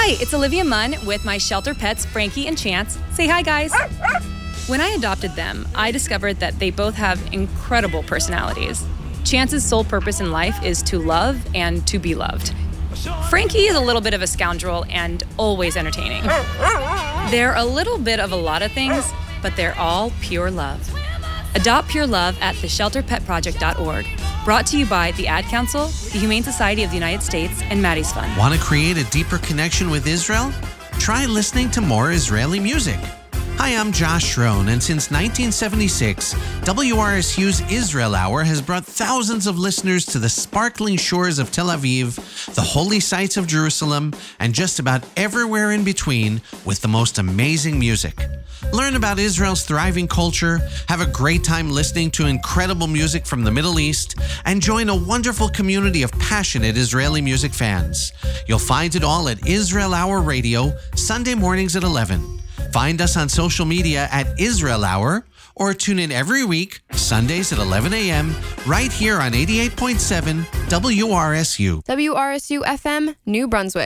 Hi, it's Olivia Munn with my shelter pets, Frankie and Chance. Say hi, guys. When I adopted them, I discovered that they both have incredible personalities. Chance's sole purpose in life is to love and to be loved. Frankie is a little bit of a scoundrel and always entertaining. They're a little bit of a lot of things, but they're all pure love. Adopt pure love at theshelterpetproject.org. Brought to you by the Ad Council, the Humane Society of the United States, and Maddie's Fund. Want to create a deeper connection with Israel? Try listening to more Israeli music. Hi, I'm Josh Schroen, and since 1976, WRSU's Israel Hour has brought thousands of listeners to the sparkling shores of Tel Aviv, the holy sites of Jerusalem, and just about everywhere in between with the most amazing music. Learn about Israel's thriving culture, have a great time listening to incredible music from the Middle East, and join a wonderful community of passionate Israeli music fans. You'll find it all at Israel Hour Radio, Sunday mornings at 11. Find us on social media at Israel Hour, or tune in every week, Sundays at 11 a.m., right here on 88.7 WRSU. WRSU FM, New Brunswick.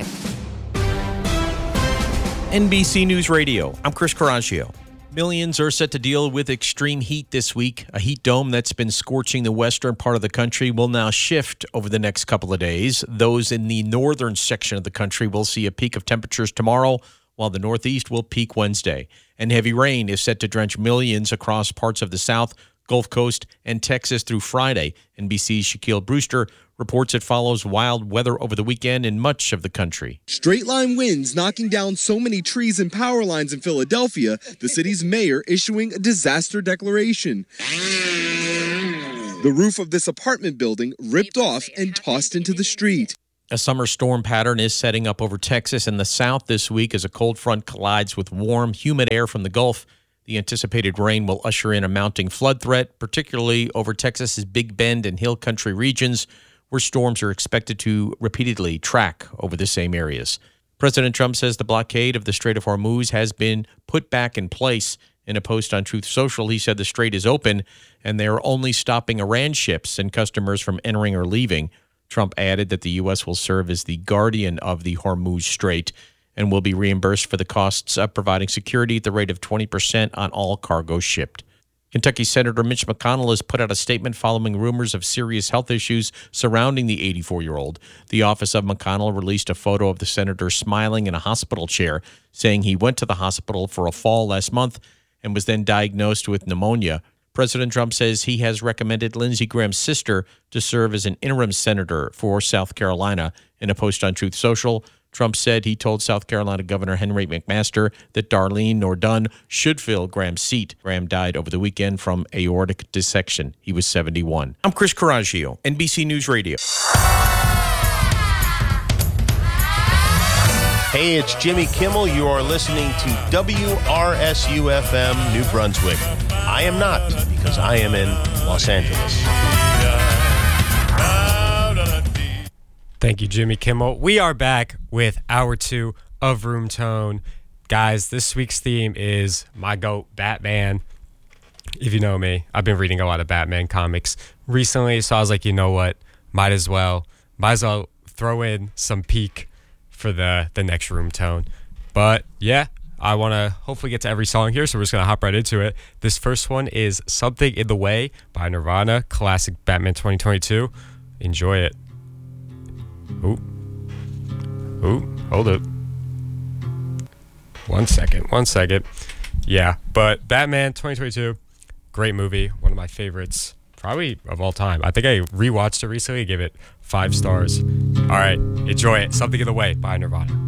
NBC News Radio, I'm Chris Coraggio. Millions are set to deal with extreme heat this week. A heat dome that's been scorching the western part of the country will now shift over the next couple of days. Those in the northern section of the country will see a peak of temperatures tomorrow, while the Northeast will peak Wednesday. And heavy rain is set to drench millions across parts of the South, Gulf Coast, and Texas through Friday. NBC's Shaquille Brewster reports it follows wild weather over the weekend in much of the country. Straight line winds knocking down so many trees and power lines in Philadelphia, the city's mayor issuing a disaster declaration. The roof of this apartment building ripped off and tossed into the street. A summer storm pattern is setting up over Texas and the South this week as a cold front collides with warm, humid air from the Gulf. The anticipated rain will usher in a mounting flood threat, particularly over Texas's Big Bend and Hill Country regions, where storms are expected to repeatedly track over the same areas. President Trump says the blockade of the Strait of Hormuz has been put back in place. In a post on Truth Social, he said the strait is open and they are only stopping Iran ships and customers from entering or leaving. Trump added that the U.S. will serve as the guardian of the Hormuz Strait and will be reimbursed for the costs of providing security at the rate of 20% on all cargo shipped. Kentucky Senator Mitch McConnell has put out a statement following rumors of serious health issues surrounding the 84-year-old. The office of McConnell released a photo of the senator smiling in a hospital chair, saying he went to the hospital for a fall last month and was then diagnosed with pneumonia. President Trump says he has recommended Lindsey Graham's sister to serve as an interim senator for South Carolina. In a post on Truth Social, Trump said he told South Carolina Governor Henry McMaster that Darlene Nordun should fill Graham's seat. Graham died over the weekend from aortic dissection. He was 71. I'm Chris Coraggio, NBC News Radio. Hey, it's Jimmy Kimmel. You are listening to WRSU-FM New Brunswick. I am not, because I am in Los Angeles. Thank you, Jimmy Kimmel. We are back with hour 2 of Room Tone. Guys, this week's theme is my GOAT, Batman. If you know me, I've been reading a lot of Batman comics recently, so I was like, you know what? Might as well throw in some peak for the next Room Tone. But yeah, I want to hopefully get to every song here, so we're just going to hop right into it. This first one is Something in the Way by Nirvana, classic Batman 2022. Enjoy it. Ooh, hold up. One second. Yeah, but Batman 2022, great movie, one of my favorites, probably of all time. I think I rewatched it recently, gave it 5 stars. All right, enjoy it. Something in the Way by Nirvana.